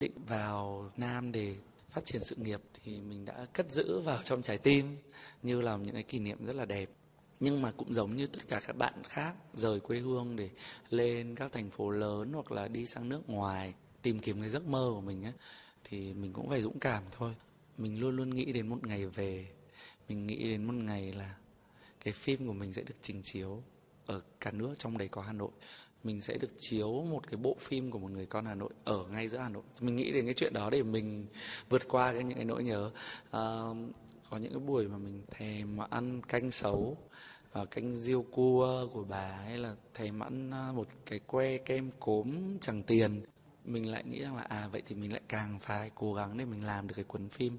định vào Nam để phát triển sự nghiệp thì mình đã cất giữ vào trong trái tim như là những cái kỷ niệm rất là đẹp. Nhưng mà cũng giống như tất cả các bạn khác rời quê hương để lên các thành phố lớn hoặc là đi sang nước ngoài tìm kiếm cái giấc mơ của mình ấy, thì mình cũng phải dũng cảm thôi. Mình luôn luôn nghĩ đến một ngày về, mình nghĩ đến một ngày là cái phim của mình sẽ được trình chiếu ở cả nước, trong đấy có Hà Nội. Mình sẽ được chiếu một cái bộ phim của một người con Hà Nội ở ngay giữa Hà Nội. Mình nghĩ đến cái chuyện đó để mình vượt qua những cái nỗi nhớ. Có những cái buổi mà mình thèm mà ăn canh sấu và canh riêu cua của bà, hay là thèm ăn một cái que kem cốm Tràng Tiền. Mình lại nghĩ rằng là vậy thì mình lại càng phải cố gắng để mình làm được cái cuốn phim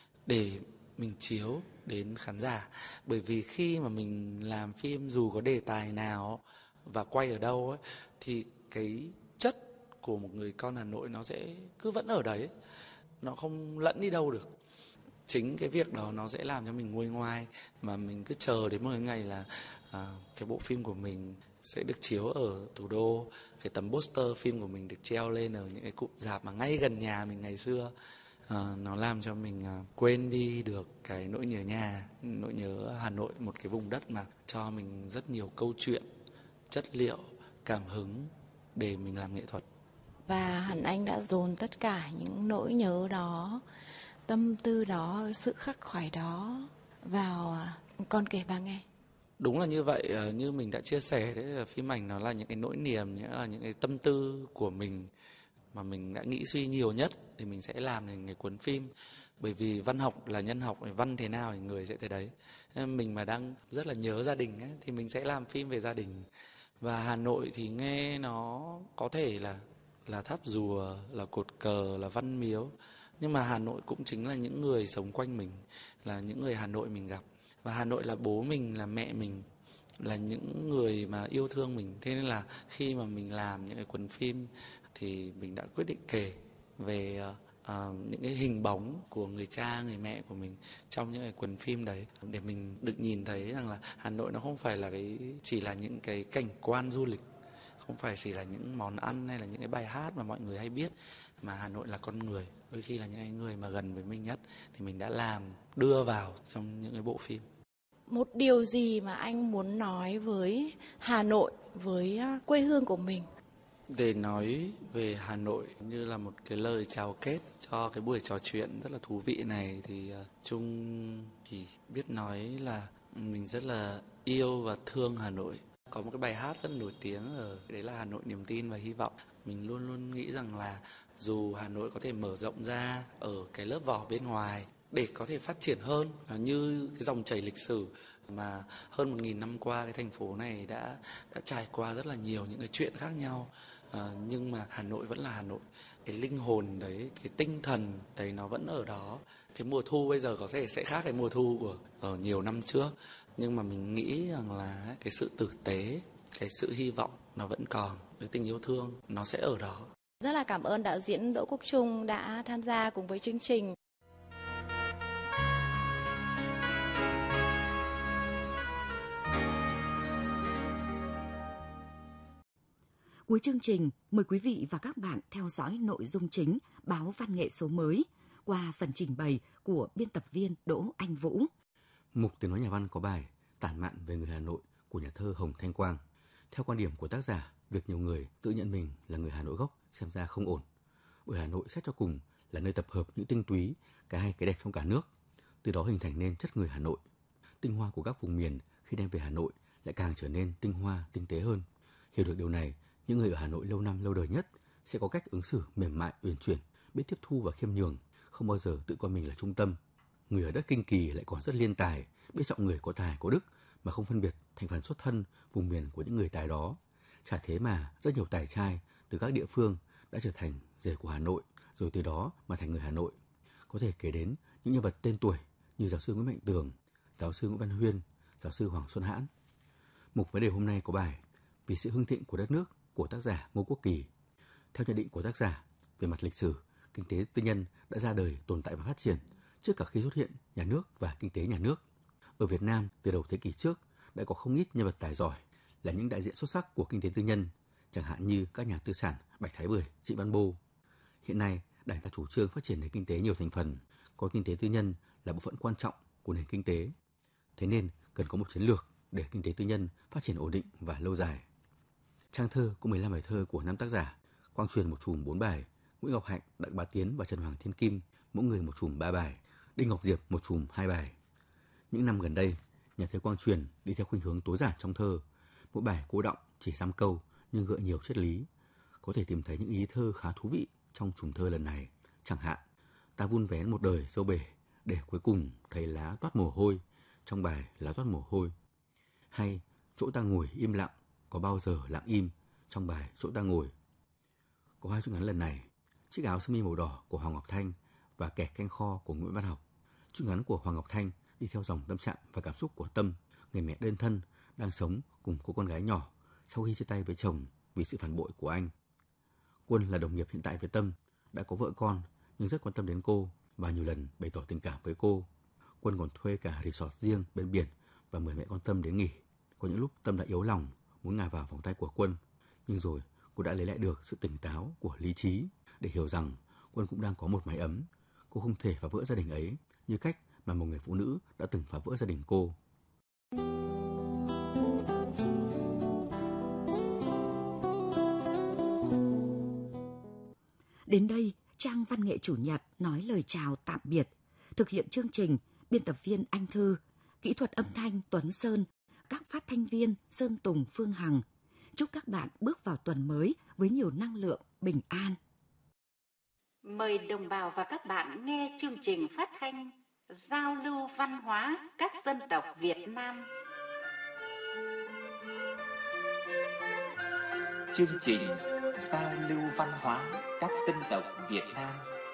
để mình chiếu đến khán giả. Bởi vì khi mà mình làm phim dù có đề tài nào và quay ở đâu ấy, thì cái chất của một người con Hà Nội nó sẽ cứ vẫn ở đấy, nó không lẫn đi đâu được. Chính cái việc đó nó sẽ làm cho mình nguôi ngoai, mà mình cứ chờ đến một cái ngày là cái bộ phim của mình sẽ được chiếu ở thủ đô, cái tấm poster phim của mình được treo lên ở những cái cụm rạp mà ngay gần nhà mình ngày xưa. Nó làm cho mình quên đi được cái nỗi nhớ nhà, nỗi nhớ Hà Nội, một cái vùng đất mà cho mình rất nhiều câu chuyện, chất liệu, cảm hứng để mình làm nghệ thuật. Và hẳn anh đã dồn tất cả những nỗi nhớ đó, tâm tư đó, sự khắc khoải đó vào Con kể bà nghe. Đúng là như vậy, như mình đã chia sẻ đấy, là phim ảnh nó là những cái nỗi niềm, là những cái tâm tư của mình mà mình đã nghĩ suy nhiều nhất thì mình sẽ làm thành cái cuốn phim. Bởi vì văn học là nhân học, văn thế nào thì người sẽ thế đấy. Mình mà đang rất là nhớ gia đình ấy, thì mình sẽ làm phim về gia đình. Và Hà Nội thì nghe nó có thể là tháp rùa, là cột cờ, là văn miếu, nhưng mà Hà Nội cũng chính là những người sống quanh mình, là những người Hà Nội mình gặp. Và Hà Nội là bố mình, là mẹ mình, là những người mà yêu thương mình. Thế nên là khi mà mình làm những cái cuốn phim thì mình đã quyết định kể về những cái hình bóng của người cha, người mẹ của mình trong những cái cuốn phim đấy, để mình được nhìn thấy rằng là Hà Nội nó không phải là chỉ là những cái cảnh quan du lịch, không phải chỉ là những món ăn hay là những cái bài hát mà mọi người hay biết, mà Hà Nội là con người. Đôi khi là những cái người mà gần với mình nhất thì mình đã đưa vào trong những cái bộ phim. Một điều gì mà anh muốn nói với Hà Nội, với quê hương của mình? Để nói về Hà Nội như là một cái lời chào kết cho cái buổi trò chuyện rất là thú vị này thì Trung chỉ biết nói là mình rất là yêu và thương Hà Nội. Có một cái bài hát rất nổi tiếng đấy là Hà Nội niềm tin và hy vọng. Mình luôn luôn nghĩ rằng là dù Hà Nội có thể mở rộng ra ở cái lớp vỏ bên ngoài để có thể phát triển hơn, như cái dòng chảy lịch sử mà hơn 1.000 năm qua cái thành phố này đã trải qua rất là nhiều những cái chuyện khác nhau, nhưng mà Hà Nội vẫn là Hà Nội. Cái linh hồn đấy, cái tinh thần đấy nó vẫn ở đó. Cái mùa thu bây giờ có thể sẽ khác cái mùa thu của ở nhiều năm trước, nhưng mà mình nghĩ rằng là cái sự tử tế, cái sự hy vọng nó vẫn còn, cái tình yêu thương nó sẽ ở đó. Rất là cảm ơn đạo diễn Đỗ Quốc Trung đã tham gia cùng với chương trình. Cuối chương trình, mời quý vị và các bạn theo dõi nội dung chính báo Văn nghệ số mới qua phần trình bày của biên tập viên Đỗ Anh Vũ. Mục Tiếng nói nhà văn có bài Tản mạn về người Hà Nội của nhà thơ Hồng Thanh Quang. Theo quan điểm của tác giả, việc nhiều người tự nhận mình là người Hà Nội gốc xem ra không ổn. Bởi Hà Nội xét cho cùng là nơi tập hợp những tinh túy, cái hay cái đẹp trong cả nước, từ đó hình thành nên chất người Hà Nội. Tinh hoa của các vùng miền khi đem về Hà Nội lại càng trở nên tinh hoa, tinh tế hơn. Hiểu được điều này, những người ở Hà Nội lâu năm lâu đời nhất sẽ có cách ứng xử mềm mại, uyển chuyển, biết tiếp thu và khiêm nhường, không bao giờ tự coi mình là trung tâm. Người ở đất Kinh Kỳ lại còn rất liên tài, biết trọng người có tài có đức mà không phân biệt thành phần xuất thân, vùng miền của những người tài đó. Chả thế mà rất nhiều tài trai từ các địa phương đã trở thành rể của Hà Nội, rồi từ đó mà thành người Hà Nội. Có thể kể đến những nhân vật tên tuổi như giáo sư Nguyễn Mạnh Tường, giáo sư Nguyễn Văn Huyên, giáo sư Hoàng Xuân Hãn. Mục vấn đề hôm nay có bài Vì sự hưng thịnh của đất nước của tác giả Ngô Quốc Kỳ. Theo nhận định của tác giả, về mặt lịch sử, kinh tế tư nhân đã ra đời, tồn tại và phát triển trước cả khi xuất hiện nhà nước và kinh tế nhà nước. Ở Việt Nam, từ đầu thế kỷ trước, đã có không ít nhân vật tài giỏi là những đại diện xuất sắc của kinh tế tư nhân, chẳng hạn như các nhà tư sản Bạch Thái Bưởi, Trịnh Văn Bô. Hiện nay, Đảng ta chủ trương phát triển nền kinh tế nhiều thành phần, coi kinh tế tư nhân là bộ phận quan trọng của nền kinh tế. Thế nên cần có một chiến lược để kinh tế tư nhân phát triển ổn định và lâu dài. Trang thơ có 15 bài thơ của 5 tác giả, Quang Truyền một chùm 4 bài, Nguyễn Ngọc Hạnh, Đặng Bá Tiến và Trần Hoàng Thiên Kim mỗi người một chùm 3 bài, Đinh Ngọc Diệp một chùm 2 bài. Những năm gần đây, nhà thơ Quang Truyền đi theo khuynh hướng tối giản trong thơ, mỗi bài cô đọng chỉ 5 câu nhưng gợi nhiều triết lý. Có thể tìm thấy những ý thơ khá thú vị trong chùm thơ lần này. Chẳng hạn, ta vun vén một đời dâu bể để cuối cùng thấy lá toát mồ hôi, trong bài lá toát mồ hôi. Hay chỗ ta ngồi im lặng, có bao giờ lặng im, trong bài chỗ ta ngồi. Có 2 truyện ngắn lần này, Chiếc áo sơ mi màu đỏ của Hoàng Ngọc Thanh và Kẻ canh kho của Nguyễn Văn Học. Truyện ngắn của Hoàng Ngọc Thanh đi theo dòng tâm trạng và cảm xúc của Tâm, người mẹ đơn thân đang sống cùng cô con gái nhỏ sau khi chia tay với chồng vì sự phản bội của anh. Quân là đồng nghiệp hiện tại với Tâm, đã có vợ con nhưng rất quan tâm đến cô và nhiều lần bày tỏ tình cảm với cô. Quân còn thuê cả resort riêng bên biển và mời mẹ con Tâm đến nghỉ. Có những lúc Tâm đã yếu lòng, muốn ngả vào vòng tay của Quân, nhưng rồi cô đã lấy lại được sự tỉnh táo của lý trí để hiểu rằng Quân cũng đang có một mái ấm. Cô không thể phá vỡ gia đình ấy như cách mà một người phụ nữ đã từng phá vỡ gia đình cô. Đến đây, trang Văn nghệ Chủ nhật nói lời chào tạm biệt. Thực hiện chương trình, biên tập viên Anh Thư, kỹ thuật âm thanh Tuấn Sơn, các phát thanh viên Sơn Tùng, Phương Hằng. Chúc các bạn bước vào tuần mới với nhiều năng lượng, bình an. Mời đồng bào và các bạn nghe chương trình phát thanh giao lưu văn hóa các dân tộc Việt Nam. Chương trình giao lưu văn hóa các dân tộc Việt Nam.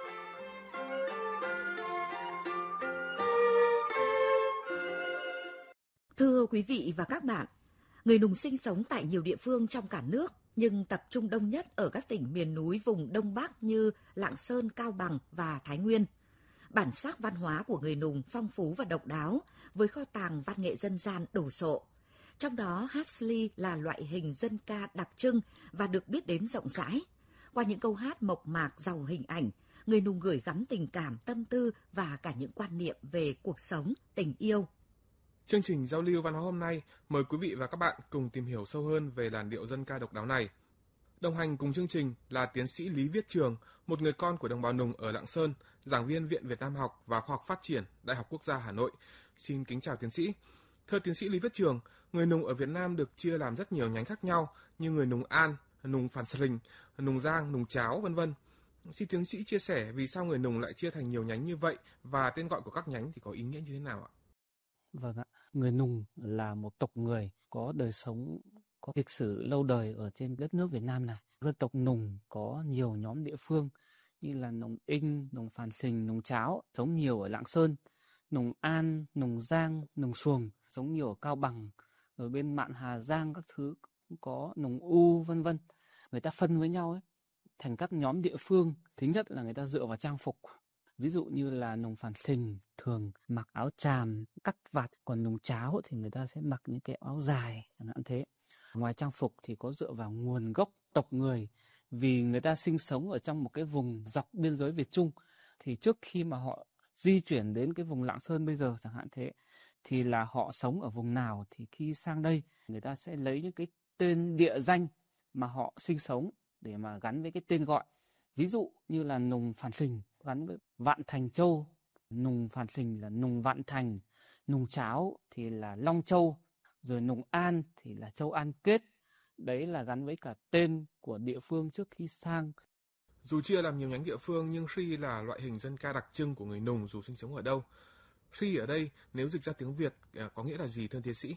Thưa quý vị và các bạn, người Nùng sinh sống tại nhiều địa phương trong cả nước, nhưng tập trung đông nhất ở các tỉnh miền núi vùng Đông Bắc như Lạng Sơn, Cao Bằng và Thái Nguyên. Bản sắc văn hóa của người Nùng phong phú và độc đáo, với kho tàng văn nghệ dân gian đồ sộ. Trong đó, hát sli là loại hình dân ca đặc trưng và được biết đến rộng rãi. Qua những câu hát mộc mạc giàu hình ảnh, người Nùng gửi gắm tình cảm, tâm tư và cả những quan niệm về cuộc sống, tình yêu. Chương trình giao lưu văn hóa hôm nay mời quý vị và các bạn cùng tìm hiểu sâu hơn về làn điệu dân ca độc đáo này. Đồng hành cùng chương trình là tiến sĩ Lý Viết Trường, một người con của đồng bào Nùng ở Lạng Sơn, giảng viên Viện Việt Nam học và Khoa học Phát triển, Đại học Quốc gia Hà Nội. Xin kính chào tiến sĩ. Thưa tiến sĩ Lý Viết Trường, người Nùng ở Việt Nam được chia làm rất nhiều nhánh khác nhau như người Nùng An, Nùng Phàn Sình, Nùng Giang, Nùng Cháo, vân vân. Xin tiến sĩ chia sẻ vì sao người Nùng lại chia thành nhiều nhánh như vậy và tên gọi của các nhánh thì có ý nghĩa như thế nào ạ? Vâng ạ, người Nùng là một tộc người có đời sống, có lịch sử lâu đời ở trên đất nước Việt Nam này. Dân tộc Nùng có nhiều nhóm địa phương như là Nùng Inh, Nùng Phàn Sình, Nùng Cháo, sống nhiều ở Lạng Sơn, Nùng An, Nùng Giang, Nùng Xuồng, sống nhiều ở Cao Bằng, rồi bên mạn Hà Giang các thứ cũng có Nùng U vân vân. Người ta phân với nhau ấy thành các nhóm địa phương. Thứ nhất là người ta dựa vào trang phục. Ví dụ như là Nùng Phàn Sình thường mặc áo tràm, cắt vạt, còn Nùng Cháo thì người ta sẽ mặc những cái áo dài, chẳng hạn thế. Ngoài trang phục thì có dựa vào nguồn gốc tộc người, vì người ta sinh sống ở trong một cái vùng dọc biên giới Việt Trung. Thì trước khi mà họ di chuyển đến cái vùng Lạng Sơn bây giờ chẳng hạn thế, thì là họ sống ở vùng nào thì khi sang đây người ta sẽ lấy những cái tên địa danh mà họ sinh sống để mà gắn với cái tên gọi. Ví dụ như là Nùng Phàn Sình gắn với Vạn Thành Châu, Nùng Phàn Sình là Nùng Vạn Thành, Nùng Cháo thì là Long Châu, rồi Nùng An thì là Châu An Kết. Đấy là gắn với cả tên của địa phương trước khi sang. Dù chia làm nhiều nhánh địa phương nhưng Sri là loại hình dân ca đặc trưng của người Nùng dù sinh sống ở đâu. Sri ở đây nếu dịch ra tiếng Việt có nghĩa là gì thưa tiến sĩ?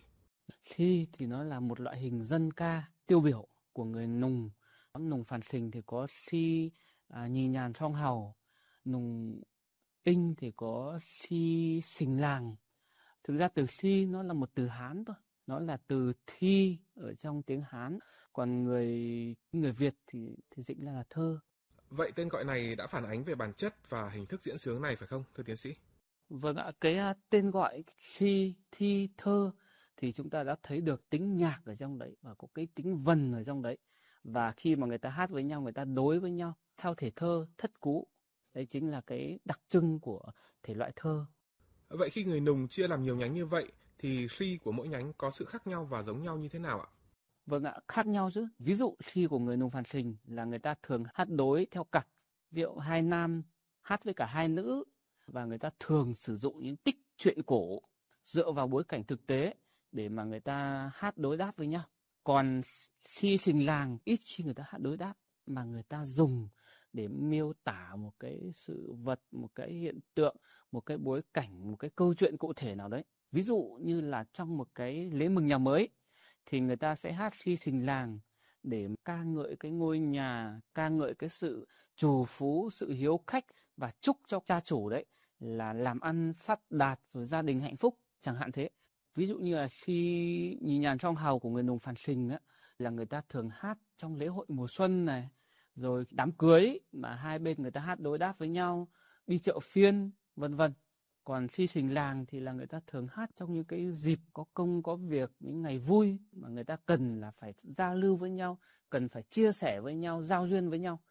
Sri thì nó là một loại hình dân ca tiêu biểu của người Nùng. Nùng Phàn Sình thì có Sri Nhì Nhàn Song Hào, Nùng Inh thì có Sri Sình Làng. Thực ra từ Sri nó là một từ Hán thôi, nó là từ thi ở trong tiếng Hán, còn người Việt thì dịch ra là thơ. Vậy tên gọi này đã phản ánh về bản chất và hình thức diễn xướng này phải không thưa tiến sĩ? Vâng ạ, cái tên gọi Sri, thi, thơ thì chúng ta đã thấy được tính nhạc ở trong đấy và có cái tính vần ở trong đấy. Và khi mà người ta hát với nhau, người ta đối với nhau theo thể thơ thất cú Đấy chính là cái đặc trưng của thể loại thơ. Vậy khi người Nùng chia làm nhiều nhánh như vậy thì si của mỗi nhánh có sự khác nhau và giống nhau như thế nào ạ? Vâng ạ, khác nhau chứ. Ví dụ si của người Nùng Phàn Sình là người ta thường hát đối theo cặp, ví dụ hai nam hát với cả hai nữ, và người ta thường sử dụng những tích truyện cổ dựa vào bối cảnh thực tế để mà người ta hát đối đáp với nhau. Còn si Sình Làng ít khi người ta hát đối đáp, mà người ta dùng để miêu tả một cái sự vật, một cái hiện tượng, một cái bối cảnh, một cái câu chuyện cụ thể nào đấy. Ví dụ như là trong một cái lễ mừng nhà mới thì người ta sẽ hát si Sình Làng để ca ngợi cái ngôi nhà, ca ngợi cái sự trù phú, sự hiếu khách và chúc cho gia chủ đấy là làm ăn phát đạt rồi gia đình hạnh phúc, chẳng hạn thế. Ví dụ như là si Nhì Nhàn Trong Hào của người Nùng Phàn Sình á, là người ta thường hát trong lễ hội mùa xuân này, rồi đám cưới mà hai bên người ta hát đối đáp với nhau, đi chợ phiên, vân vân. Còn si Sình Làng thì là người ta thường hát trong những cái dịp có công có việc, những ngày vui mà người ta cần là phải giao lưu với nhau, cần phải chia sẻ với nhau, giao duyên với nhau.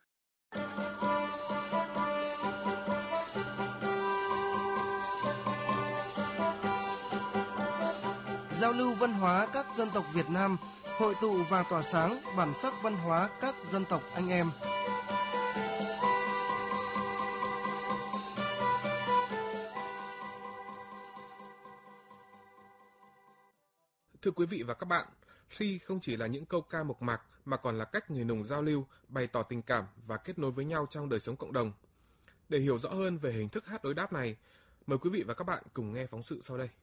Giao lưu văn hóa các dân tộc Việt Nam, hội tụ và tỏa sáng bản sắc văn hóa các dân tộc anh em. Thưa quý vị và các bạn, si không chỉ là những câu ca mộc mạc mà còn là cách người Nùng giao lưu, bày tỏ tình cảm và kết nối với nhau trong đời sống cộng đồng. Để hiểu rõ hơn về hình thức hát đối đáp này, mời quý vị và các bạn cùng nghe phóng sự sau đây.